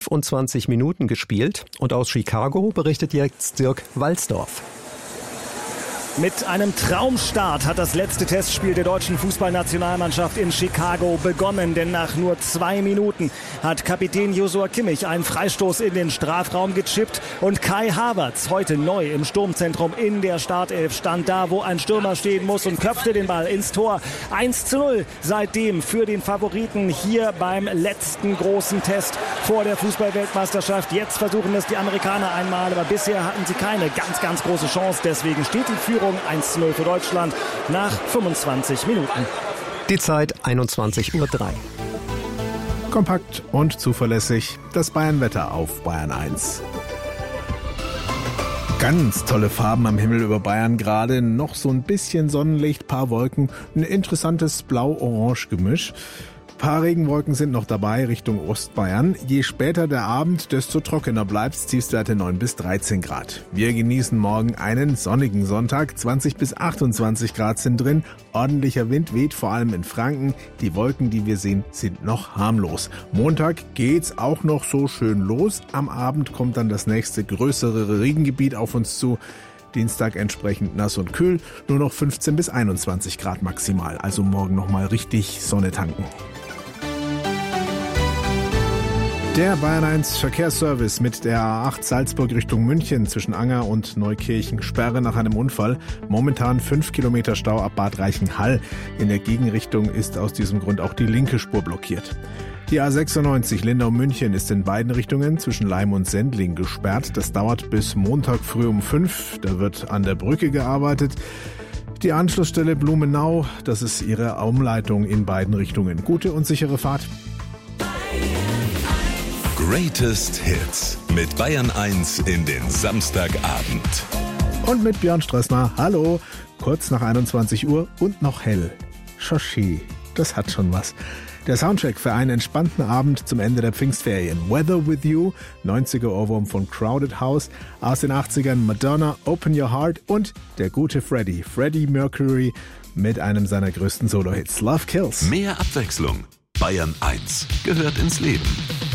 25 Minuten gespielt und aus Chicago berichtet jetzt Dirk Walsdorf. Mit einem Traumstart hat das letzte Testspiel der deutschen Fußballnationalmannschaft in Chicago begonnen, denn nach nur 2 Minuten hat Kapitän Joshua Kimmich einen Freistoß in den Strafraum gechippt und Kai Havertz, heute neu im Sturmzentrum in der Startelf, stand da, wo ein Stürmer stehen muss und köpfte den Ball ins Tor. 1:0 seitdem für den Favoriten hier beim letzten großen Test vor der Fußballweltmeisterschaft. Jetzt versuchen es die Amerikaner einmal, aber bisher hatten sie keine ganz große Chance. Deswegen steht die Führung 1:0 für Deutschland nach 25 Minuten. Die Zeit 21:03 Uhr. Kompakt und zuverlässig das Bayern-Wetter auf Bayern 1. Ganz tolle Farben am Himmel über Bayern gerade. Noch so ein bisschen Sonnenlicht, paar Wolken, ein interessantes Blau-Orange-Gemisch. Paar Regenwolken sind noch dabei Richtung Ostbayern. Je später der Abend, desto trockener bleibt's. Tiefstwerte 9 bis 13 Grad. Wir genießen morgen einen sonnigen Sonntag. 20 bis 28 Grad sind drin. Ordentlicher Wind weht vor allem in Franken. Die Wolken, die wir sehen, sind noch harmlos. Montag geht's auch noch so schön los. Am Abend kommt dann das nächste größere Regengebiet auf uns zu. Dienstag entsprechend nass und kühl. Nur noch 15 bis 21 Grad maximal. Also morgen nochmal richtig Sonne tanken. Der Bayern 1 Verkehrsservice mit der A8 Salzburg Richtung München zwischen Anger und Neukirchen. Sperre nach einem Unfall. Momentan 5 Kilometer Stau ab Bad Reichenhall. In der Gegenrichtung ist aus diesem Grund auch die linke Spur blockiert. Die A96 Lindau-München ist in beiden Richtungen zwischen Leim und Sendling gesperrt. Das dauert bis Montag früh um 5. Da wird an der Brücke gearbeitet. Die Anschlussstelle Blumenau, das ist ihre Umleitung in beiden Richtungen. Gute und sichere Fahrt. Greatest Hits mit Bayern 1 in den Samstagabend. Und mit Björn Strössner. Hallo. Kurz nach 21 Uhr und noch hell. Shoshi, das hat schon was. Der Soundtrack für einen entspannten Abend zum Ende der Pfingstferien. Weather With You, 90er Ohrwurm von Crowded House, aus den 80ern Madonna, Open Your Heart und der gute Freddie Mercury mit einem seiner größten Solo-Hits, Love Kills. Mehr Abwechslung. Bayern 1 gehört ins Leben.